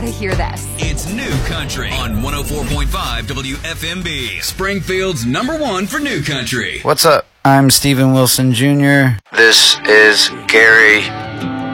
to hear this. It's New Country on 104.5 WFMB. Springfield's #1 for New Country. What's up? I'm Steven Wilson Jr. This is Gary